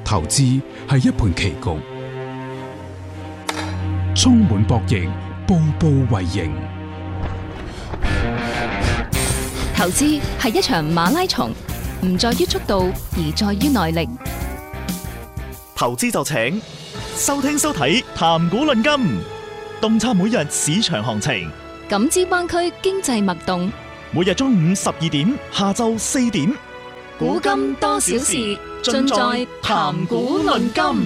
投資係一盤棋局，充滿博弈，步步為營。 投資係一場馬拉松，唔在於速度，而在於耐力。 投資就請收聽收睇談股論金，洞察每日市場行情， 感知灣區經濟脈動。 每日中午12點，下晝4點， 股金多少事，盡在談股論金。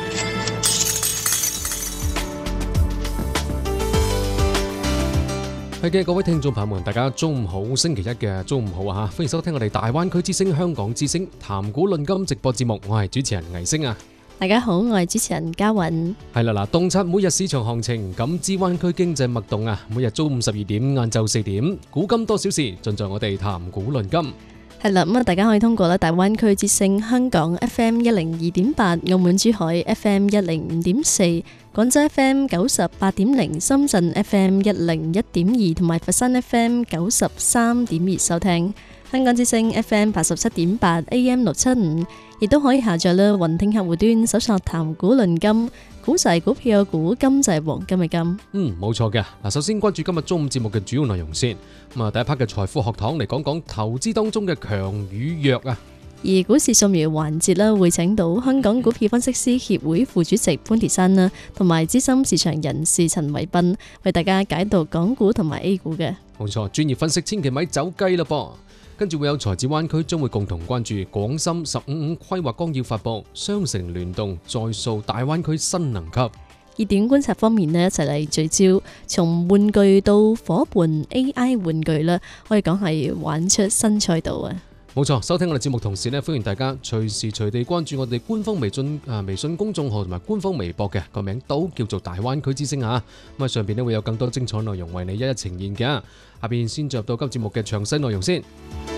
係嘅，各位聽眾朋友們，大家中午好，星期一嘅中午好啊！歡迎收聽我哋大灣區之聲、香港之聲談股論金直播節目，我係主持人魏星啊！ 大家好，我係主持人嘉韻。係啦嗱，洞察每日市場行情，感知灣區經濟脈動啊！每日中午12點、晏晝4點，股金多少事，盡在我哋談股論金。 係啦，咁啊，大家可以通過咧大灣區之聲香港 FM 102.8、澳門珠海 FM 105.4、廣州 FM 98.0、深圳 FM 101.2同埋佛山 FM 93.2收聽。香港之聲 FM 87.8 AM 675，亦都可以下載啦雲聽客戶端，搜索談股論金，股就係股票嘅股，金就係黃金嘅金。 冇錯嘅。嗱，首先關注今日中午節目嘅主要內容先。咁啊，第一 part 嘅財富學堂嚟講講投資當中嘅強與弱啊。 而股市掃描環節啦，會請到香港股票分析師協會副主席潘鐵珊啦，同埋資深市場人士陳維斌，為大家解讀港股同埋 A 股嘅。 冇錯，專業分析千祈咪走雞啦噃。跟住會有財智灣區將會共同關注廣深15+5規劃綱要發布，雙城聯動再掃大灣區新能級。 熱點觀察方面呢，一齊嚟聚焦，從玩具到夥伴 AI 玩具啦，可以講係玩出新賽道啊！ 冇錯，收聽我哋節目同時呢，歡迎大家隨時隨地關注我哋官方微信公眾號同埋官方微博嘅，個名都叫做大灣區之聲啊！咁啊，上邊呢會有更多精彩內容為你一一呈現嘅。下邊先進入到今節目嘅詳細內容先。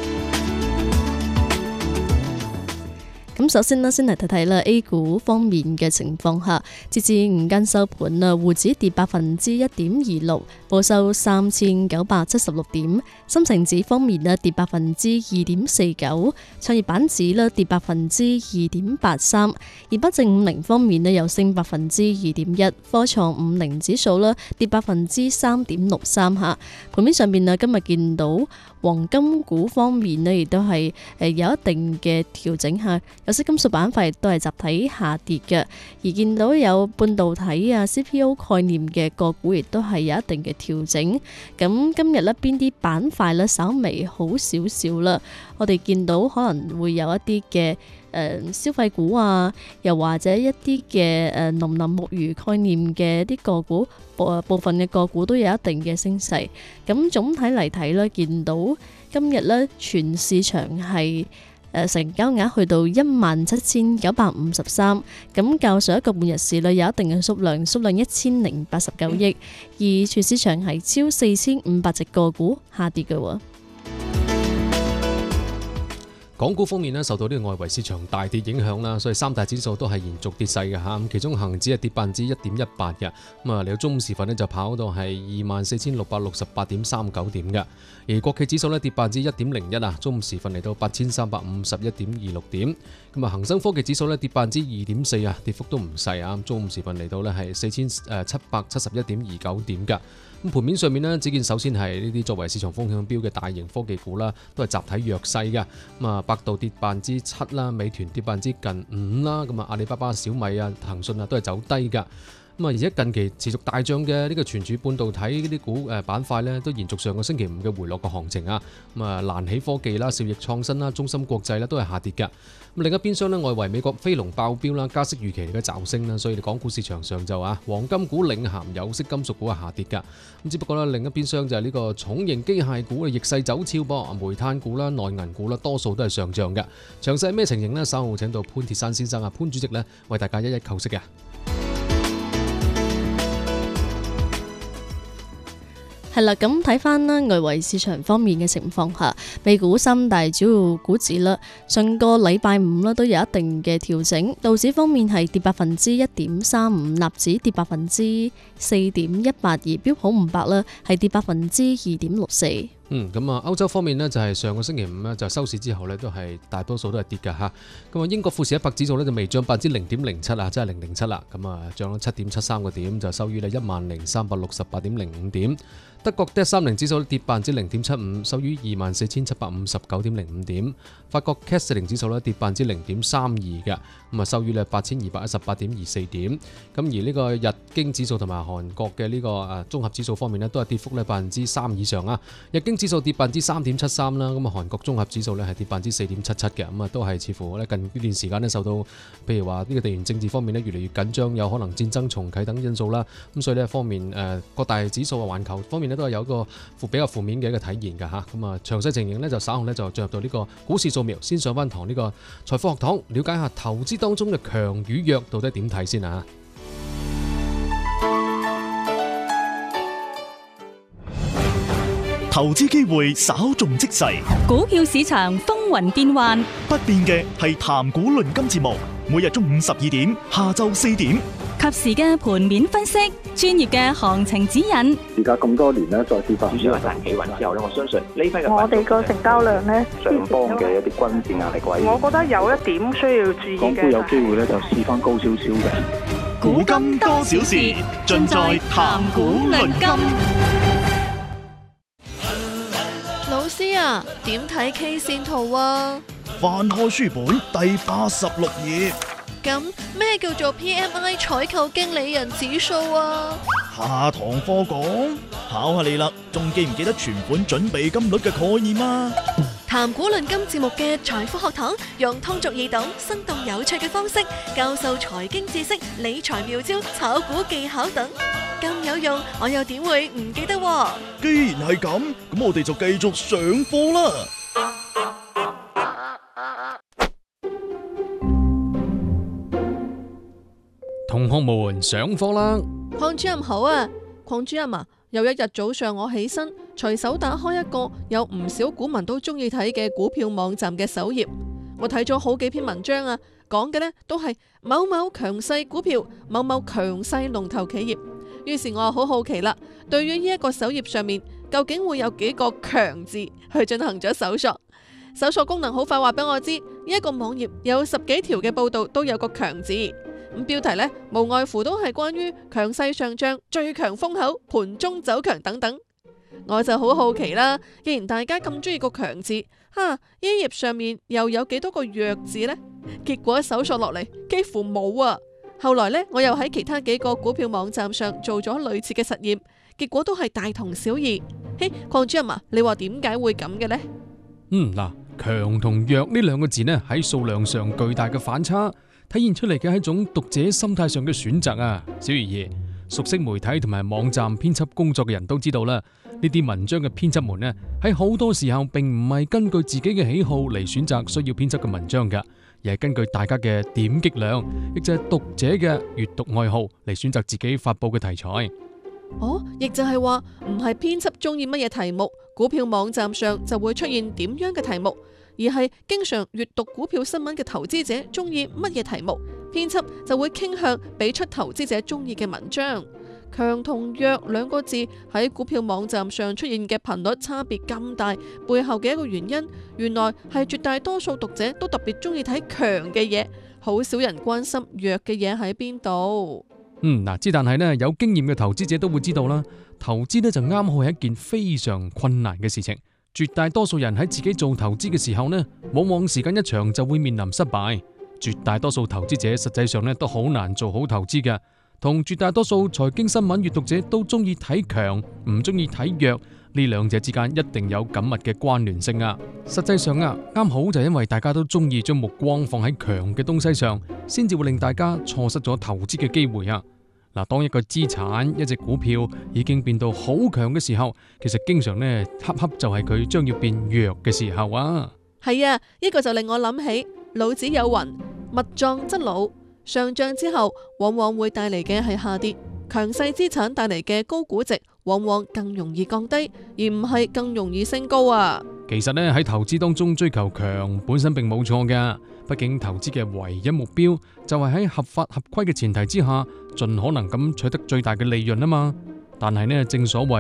咁首先呢，先嚟睇睇啦 A 股方面嘅情況下，截至午間收盤啊，滬指跌1.26%，報收3976點；深成指方面呢跌2.49%，創業板指呢跌2.83%，而北證50方面呢又升2.1%，科創50指數呢跌3.63%吓。盤面上面呢，今日見到黃金股方面呢亦都係有一定嘅調整下。有色金屬板塊都係集體下跌嘅，而見到有半導體啊、CPO 概念嘅個股亦都係有一定嘅調整。咁今日呢邊啲板塊呢稍微好少少啦，我哋見到可能會有一啲嘅消費股啊，又或者一啲嘅農林牧漁概念嘅啲個股，部分嘅個股都有一定嘅升勢。咁總體嚟睇呢，見到今日呢全市場係成交額去到17,953，咁較上一個半日市呢有一定嘅數量1089億，而全市場係超4500隻個股下跌嘅。 港股方面呢，受到呢個外圍市場大跌影響啦，所以三大指數都係延續跌勢嘅嚇。咁其中恒指係跌1.18%嘅，咁啊嚟到中午時分呢就跑到係24,668.39點嘅。而國企指數呢跌1.01%啊，中午時分嚟到8,351.26點。咁啊恒生科技指數呢跌2.4%啊，跌幅都唔細啊。中午時分嚟到呢係4,771.29點嘅。咁盤面上面呢，只見首先係呢啲作為市場風向標嘅大型科技股啦，都係集體弱勢嘅。咁啊，百度跌7%啦，美團跌近5%啦，咁啊阿里巴巴、小米啊、騰訊啊都係走低㗎。咁啊，而且近期持續大漲嘅呢個存儲半導體呢啲股板塊呢，都延續上個星期五嘅回落嘅行情啊。咁啊，瀾起科技啦、兆易創新啦、中芯國際啦都係下跌嘅。咁另一邊廂呢，外圍美國非農爆標啦，加息預期嚟嘅驟升啦，所以港股市場上就黃金股領銜，有色金屬股係下跌㗎。咁只不過呢，另一邊廂就係呢個重型機械股嘅逆勢走俏噃，煤炭股啦、內銀股啦，多數都係上漲嘅。詳細係咩情形呢？稍後請到潘鐵珊先生潘主席呢，為大家一一構析嘅。 係啦，咁睇翻啦，外圍市場方面嘅情況下，美股三大主要股指啦，上個禮拜五啦都有一定嘅調整。道指方面係跌1.35%，納指跌4.18%，而標普500啦係跌2.64%。 咁啊，歐洲方面呢，就係上個星期五呢，就收市之後呢，都係大多數都係跌㗎嚇。咁啊，英國富時100指數呢，就微漲0.07%啊，即係007啦。咁啊，漲咗7.73個點，就收於呢10,368.05點。德國 DAX 30指數跌0.75%，收於24,759.05點。法國 CAC 40指數跌0.32%嘅，咁啊收於8,218.24點。咁而呢個日經指數同埋韓國嘅呢個綜合指數方面呢，都係跌幅3%以上啊。日經指數跌3.73%啦，咁啊韓國綜合指數係跌4.77%嘅，咁啊都係似乎咧近呢段時間咧受到譬如話呢個地緣政治方面咧越嚟越緊張，有可能戰爭重啟等因素啦。咁所以呢方面各大指數啊環球方面咧都係有一個比較負面嘅一個體現㗎嚇。咁啊詳細情形呢，就稍後呢就進入到呢個股市掃描，先上翻堂呢個財富學堂，了解下投資當中嘅強與弱到底點睇先啊！ 投資機會稍縱即逝， 股票市場風雲變幻， 不變嘅係談股論金節目，每日中午12點、下晝4點， 及時嘅盤面分析，專業嘅行情指引。 而家咁多年咧，再跌翻， 主要係大企穩之後咧，我相信呢批嘅我哋個成交量咧， 上方嘅一啲均線壓力位， 我覺得有一點需要注意嘅。 港股有機會咧，就試翻高少少嘅。 古今多少事，盡在談股論金。 老師啊，點睇 K 線圖啊？ 翻開書本第86頁。 咁咩叫做 PMI 採購經理人指數啊？ 下堂課講，考下你啦，仲記唔記得存款準備金率嘅概念啊？ 談股論金節目嘅財富學堂，用通俗易懂、生動有趣嘅方式教授財經知識、理財妙招、炒股技巧等，咁有用，我又點會唔記得喎？ 既然係咁，咁我哋就繼續上課啦。 同學們上課啦！ 鄺主任好啊，鄺主任啊，有一日早上我起身，隨手打開一個有唔少股民都中意睇嘅股票網站嘅首頁，我睇咗好幾篇文章啊，講嘅呢都係某某強勢股票、某某強勢龍頭企業。於是我好好奇啦，對於呢一個首頁上面究竟會有幾個強字去進行咗搜索。搜索功能好快話俾我知，呢一個網頁有10幾條嘅報道都有個強字。咁標題呢，無外乎都係關於強勢上漲、最強風口、盤中走強等等。我就好好奇啦，既然大家咁中意個強字，呢頁上面又有幾多個弱字呢？結果搜索落嚟幾乎冇啊！後來呢，我又喺其他幾個股票網站上做咗類似嘅實驗，結果都係大同小異。嘿，鄺主任啊，你話點解會咁嘅呢？ 嗱，強同弱呢兩個字呢，喺數量上巨大嘅反差，體現出嚟嘅係一種讀者心態上嘅選擇啊！小魚爺，熟悉媒體同埋網站編輯工作嘅人都知道啦，呢啲文章嘅編輯們呢，喺好多時候並唔係根據自己嘅喜好嚟選擇需要編輯嘅文章噶，而係根據大家嘅點擊量，亦就係讀者嘅閱讀愛好嚟選擇自己發佈嘅題材。 亦就係話唔係編輯中意乜嘢題目，股票網站上就會出現點樣嘅題目，而係經常閱讀股票新聞嘅投資者中意乜嘢題目，編輯就會傾向俾出投資者中意嘅文章。強同弱兩個字喺股票網站上出現嘅頻率差別咁大，背後嘅一個原因，原來係絕大多數讀者都特別中意睇強嘅嘢，好少人關心弱嘅嘢喺邊度。 但係呢，有經驗嘅投資者都會知道啦，投資呢就啱好係一件非常困難嘅事情。絕大多數人喺自己做投資嘅時候呢，往往時間一長就會面臨失敗。絕大多數投資者實際上呢都好難做好投資嘅，同絕大多數財經新聞閱讀者都中意睇強，唔中意睇弱，呢兩者之間一定有緊密嘅關聯性啊！實際上啊，啱好就因為大家都中意將目光放喺強嘅東西上，先至會令大家錯失咗投資嘅機會啊！當一個資產一隻股票已經變到好強嘅時候，其實經常呢恰恰就係佢將要變弱嘅時候啊！ 係啊，呢個就令我諗起老子有云：物壯則老。上漲之後，往往會帶嚟嘅係下跌；強勢資產帶嚟嘅高估值，往往更容易降低，而唔係更容易升高啊！ 其實呢，喺投資當中追求強本身並冇錯噶，畢竟投資嘅唯一目標就係喺合法合規嘅前提之下，盡可能咁取得最大嘅利潤啊嘛。但係呢，正所謂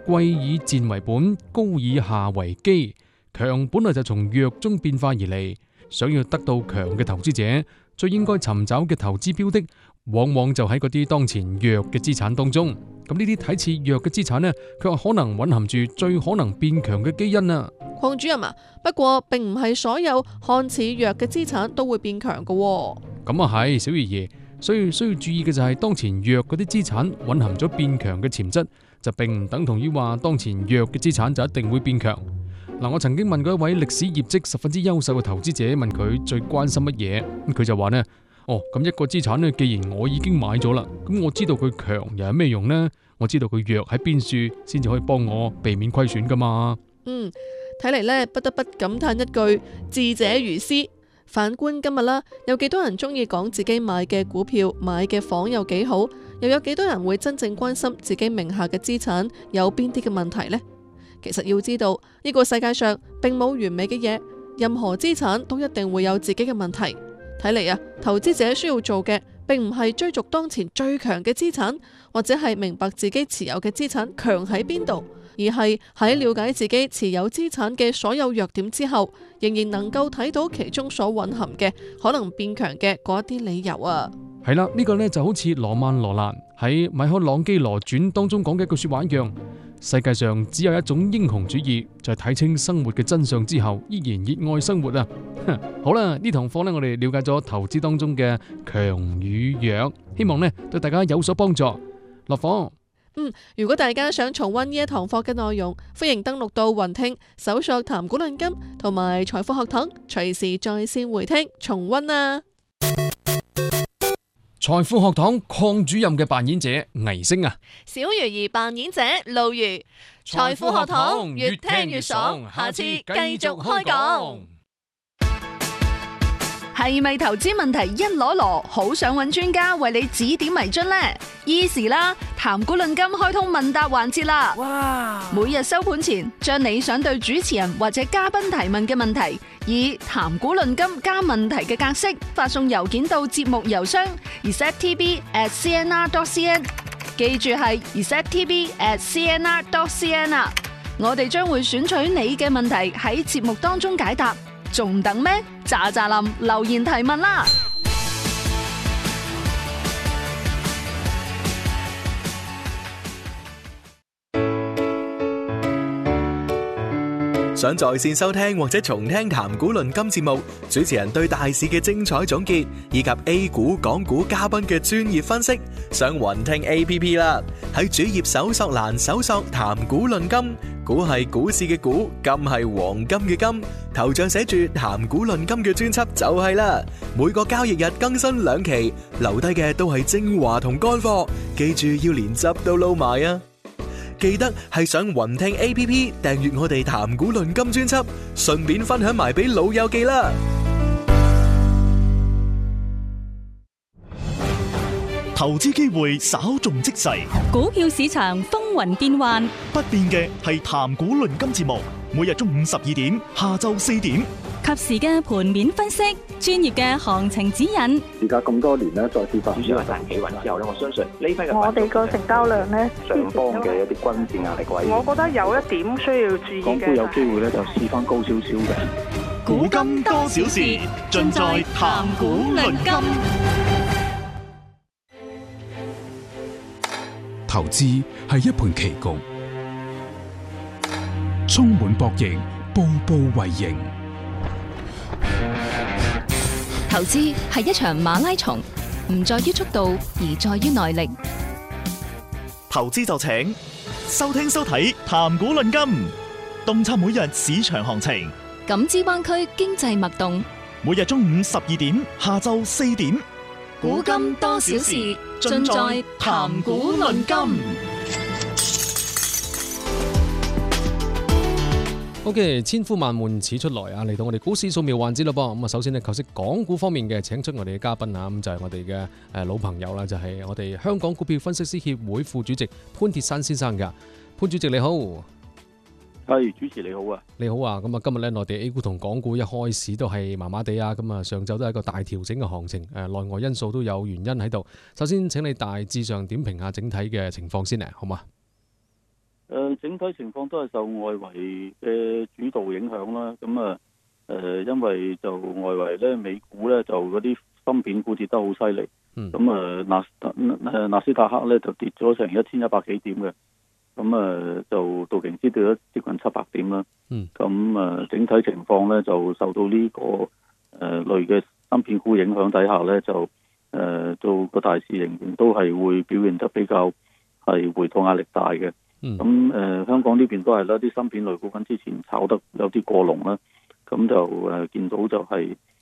貴以賤為本，高以下為基。強本來就從弱中變化而嚟，想要得到強嘅投資者，最應該尋找嘅投資標的，往往就喺嗰啲當前弱嘅資產當中。咁呢啲睇似弱嘅資產呢，卻可能蘊含住最可能變強嘅基因啊！ 鄺主任啊，不過並唔係所有看似弱嘅資產都會變強㗎喎。 咁啊係，小爺爺，所以需要注意嘅就係當前弱嗰啲資產蘊含咗變強嘅潛質，就並唔等同於話當前弱嘅資產就一定會變強。嗱，我曾經問過一位歷史業績十分之優秀嘅投資者，問佢最關心乜嘢，佢就話呢：咁一個資產呢，既然我已經買咗啦，咁我知道佢強又有咩用呢？我知道佢弱喺邊處，先至可以幫我避免虧損噶嘛。 睇嚟呢，不得不感嘆一句：智者如斯。反觀今日啦，有幾多人中意講自己買嘅股票、買嘅房有幾好，又有幾多人會真正關心自己名下嘅資產有邊啲嘅問題呢？其實要知道，呢個世界上並冇完美嘅嘢，任何資產都一定會有自己嘅問題。睇嚟啊，投資者需要做嘅並唔係追逐當前最強嘅資產，或者係明白自己持有嘅資產強喺邊度，而係喺了解自己持有資產嘅所有弱點之後，仍然能夠睇到其中所蘊含嘅可能變強嘅嗰一啲理由啊。 係啦，呢個呢就好似羅曼羅蘭喺《米開朗基羅傳》當中講嘅一句說話一樣。世界上只有一種英雄主義，就係睇清生活嘅真相之後，依然熱愛生活啊！好啦，呢堂課呢，我哋了解咗投資當中嘅強與弱，希望呢對大家有所幫助。落課。 如果大家想重溫呢一堂課嘅內容，歡迎登錄到雲聽，搜索談股論金同埋財富學堂，隨時在線回聽重溫啊！ 財富學堂鄺主任嘅扮演者倪星啊， 小魚兒扮演者露如。財富學堂越聽越爽，下次繼續開講。 係咪投資問題一籮籮，好想揾專家為你指點迷津呢？Easy 啦，談股論金開通問答環節啦！哇！每日收盤前，將你想對主持人或者嘉賓提問嘅問題，以談股論金加問題嘅格式發送郵件到節目郵箱 receptv@cnr.cn， 記住係 receptv@cnr.cn 啊！我哋將會選取你嘅問題喺節目當中解答。仲等咩？喳喳林留言提問啦！ 想在線收聽或者重聽談股論金節目，主持人對大市嘅精彩總結，以及 A 股、港股嘉賓嘅專業分析，上雲聽 APP 啦。喺主頁搜索欄搜索談股論金，股係股市嘅股，金係黃金嘅金，頭像寫住談股論金嘅專輯就係啦。每個交易日更新2期，留低嘅都係精華同乾貨，記住要連汁都撈埋啊！記得係上雲聽 APP 訂閱我哋談股論金專輯，順便分享埋俾老友記啦。 投資機會稍縱即逝， 股票市場風雲變幻， 不變嘅係談股論金節目，每日中午12點，下晝4點， 及時嘅盤面分析，專業嘅行情指引。 時隔咁多年咧，再次發主要係大企穩之後咧，我相信呢批嘅我哋個成交量咧， 上方嘅一啲軍事壓力位， 我覺得有一點需要注意嘅， 港股有機會咧就試翻高少少嘅。 古今多少事，盡在談股論金。 投資係一盤棋局，充滿博弈，步步為營。 投資係一場馬拉松，唔在於速度，而在於耐力。 投資就請收聽收睇談股論金，洞察每日市場行情， 感知灣區經濟脈動。 每日中午12點，下晝4點， 古今多少事，盡在談股論金。 OK， 千呼萬喚始出來啊！嚟到我哋股市掃描環節咯噃。咁啊，首先呢，求識港股方面嘅，請出我哋嘅嘉賓啊，咁就係我哋嘅老朋友啦，就係我哋香港股票分析師協會副主席潘鐵珊先生噶。潘主席你好， 係主持你好啊， 你好啊。咁啊，今日呢，內地 A 股同港股一開始都係麻麻地啊，咁啊，上晝都係一個大調整嘅行情，內外因素都有原因喺度。首先，請你大致上點評下整體嘅情況先嚟，好嘛？ 整體情況都係受外圍嘅主導影響啦。咁啊，因為就外圍咧，美股咧就嗰啲芯片股跌得好犀利。咁啊，納斯達克咧就跌咗成1100幾點嘅。咁啊，就道瓊斯跌咗接近700點啦。咁啊，整體情況咧就受到呢個類嘅芯片股影響底下咧，就做個大市仍然都係會表現得比較係回吐壓力大嘅。咁香港呢邊都係啦，啲芯片類股份之前炒得有啲過龍啦，咁就見到就係